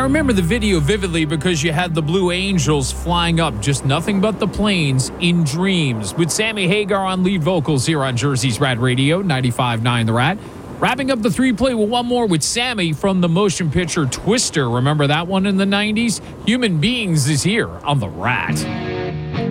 remember the video vividly because you had the Blue Angels flying up, just nothing but the planes in dreams, with Sammy Hagar on lead vocals here on Jersey's Rat Radio, 95.9 The Rat. Wrapping up the three-play with one more with Sammy from the motion picture Twister. Remember that one in the 90s? Human Beings is here on The Rat.